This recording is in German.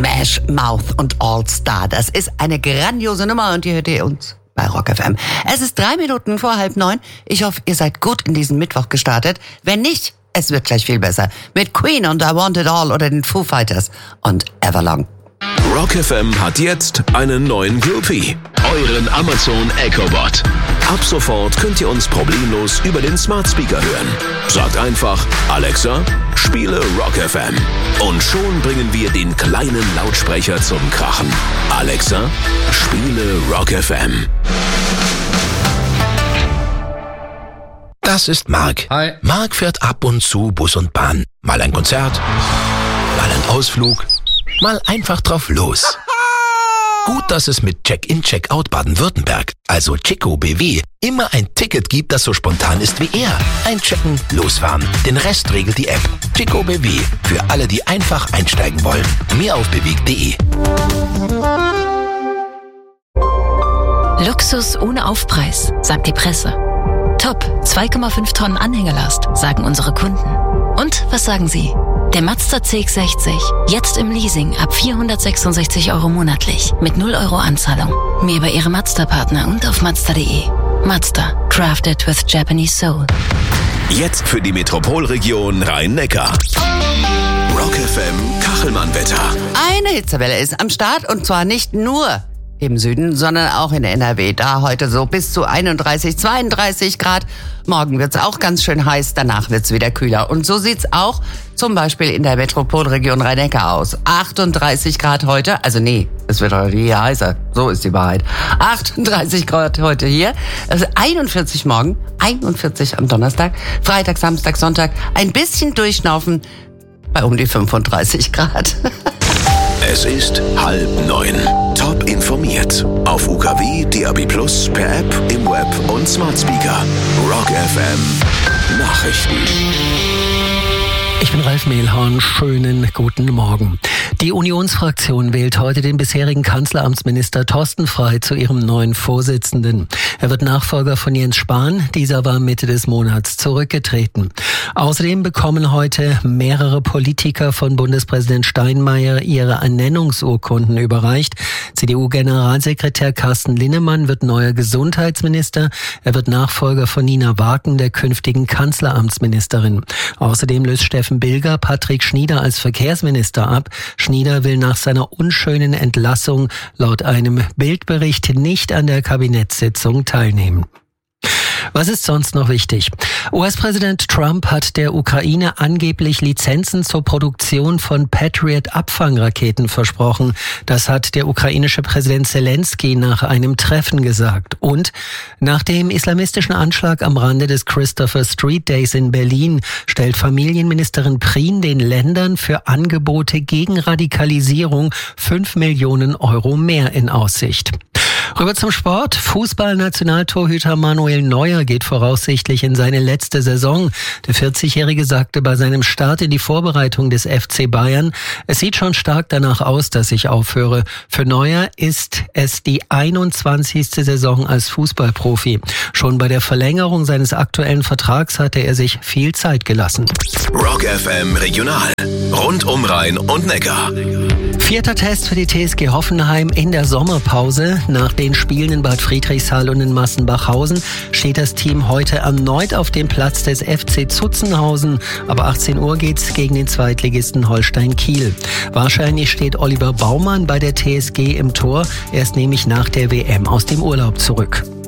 Smash Mouth und All Star. Das ist eine grandiose Nummer und die hört ihr uns bei Rock FM. Es ist 3 Minuten vor 8:30. Ich hoffe, ihr seid gut in diesen Mittwoch gestartet. Wenn nicht, es wird gleich viel besser. Mit Queen und I Want It All oder den Foo Fighters und Everlong. Rock FM hat jetzt einen neuen Groupie, euren Amazon Echo Bot. Ab sofort könnt ihr uns problemlos über den Smart Speaker hören. Sagt einfach, Alexa, spiele Rock FM. Und schon bringen wir den kleinen Lautsprecher zum Krachen. Alexa, spiele Rock FM. Das ist Marc. Hi. Marc fährt ab und zu Bus und Bahn. Mal ein Konzert, mal ein Ausflug, mal einfach drauf los. Gut, dass es mit Check-in, Check-out Baden-Württemberg, also Chico BW, immer ein Ticket gibt, das so spontan ist wie er. Einchecken, losfahren. Den Rest regelt die App. Chico BW, für alle, die einfach einsteigen wollen. Mehr auf bewegt.de. Luxus ohne Aufpreis, sagt die Presse. Top, 2,5 Tonnen Anhängelast, sagen unsere Kunden. Und was sagen Sie? Der Mazda CX-60, jetzt im Leasing ab 466 € monatlich, mit 0 € Anzahlung. Mehr bei Ihrem Mazda-Partner und auf Mazda.de. Mazda, crafted with Japanese soul. Jetzt für die Metropolregion Rhein-Neckar. Rock FM Kachelmann-Wetter. Eine Hitzewelle ist am Start und zwar nicht nur im Süden, sondern auch in NRW. Da heute so bis zu 31, 32 Grad. Morgen wird's auch ganz schön heiß, danach wird's wieder kühler. Und so sieht's auch zum Beispiel in der Metropolregion Rhein-Neckar aus. 38 Grad heute, also nee, es wird heute hier heißer. So ist die Wahrheit. 38 Grad heute hier, also 41 morgen, 41 am Donnerstag, Freitag, Samstag, Sonntag. Ein bisschen durchschnaufen bei um die 35 Grad. Es ist 8:30. Top informiert. Auf UKW, DAB+, per App, im Web und Smart Speaker. Rock FM Nachrichten. Ich bin Ralf Mehlhorn. Schönen guten Morgen. Die Unionsfraktion wählt heute den bisherigen Kanzleramtsminister Thorsten Frey zu ihrem neuen Vorsitzenden. Er wird Nachfolger von Jens Spahn. Dieser war Mitte des Monats zurückgetreten. Außerdem bekommen heute mehrere Politiker von Bundespräsident Steinmeier ihre Ernennungsurkunden überreicht. CDU-Generalsekretär Carsten Linnemann wird neuer Gesundheitsminister. Er wird Nachfolger von Nina Waken, der künftigen Kanzleramtsministerin. Außerdem löst Steffen Bilger Patrick Schnieder als Verkehrsminister ab. Schnieder will nach seiner unschönen Entlassung laut einem Bildbericht nicht an der Kabinettssitzung teilnehmen. Was ist sonst noch wichtig? US-Präsident Trump hat der Ukraine angeblich Lizenzen zur Produktion von Patriot-Abfangraketen versprochen. Das hat der ukrainische Präsident Zelensky nach einem Treffen gesagt. Und nach dem islamistischen Anschlag am Rande des Christopher Street Days in Berlin stellt Familienministerin Prien den Ländern für Angebote gegen Radikalisierung 5 Millionen € mehr in Aussicht. Rüber zum Sport. Fußball-Nationaltorhüter Manuel Neuer geht voraussichtlich in seine letzte Saison. Der 40-Jährige sagte bei seinem Start in die Vorbereitung des FC Bayern, es sieht schon stark danach aus, dass ich aufhöre. Für Neuer ist es die 21. Saison als Fußballprofi. Schon bei der Verlängerung seines aktuellen Vertrags hatte er sich viel Zeit gelassen. Rock FM Regional. Rund um Rhein und Neckar. 4. Test für die TSG Hoffenheim in der Sommerpause. Nach den Spielen in Bad Friedrichshall und in Massenbachhausen steht das Team heute erneut auf dem Platz des FC Zutzenhausen. Aber 18 Uhr geht's gegen den Zweitligisten Holstein Kiel. Wahrscheinlich steht Oliver Baumann bei der TSG im Tor. Er ist nämlich nach der WM aus dem Urlaub zurück.